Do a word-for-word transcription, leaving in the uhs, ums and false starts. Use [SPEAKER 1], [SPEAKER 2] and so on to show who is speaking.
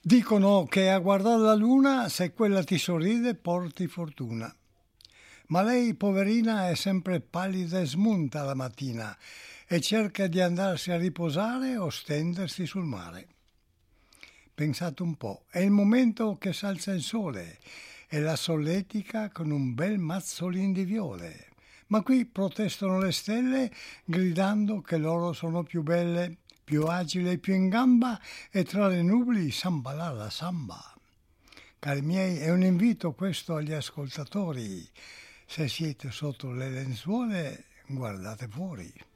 [SPEAKER 1] Dicono che a guardare la luna, se quella ti sorride, porti fortuna. Ma lei, poverina, è sempre pallida e smunta la mattina e cerca di andarsi a riposare o stendersi sul mare. Pensate un po', è il momento che s'alza il sole e la solletica con un bel mazzolin di viole. Ma qui protestano le stelle gridando che loro sono più belle, più agili e più in gamba, e tra le nubi samba la la samba. Cari miei, è un invito questo agli ascoltatori. Se siete sotto le lenzuole, guardate fuori.